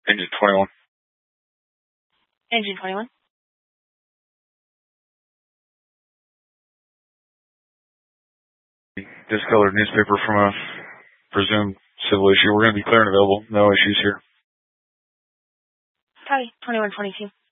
Engine 21. Engine 21. Discolored newspaper from a presumed civil issue. We're going to be clear and available. No issues here. Copy. 2122.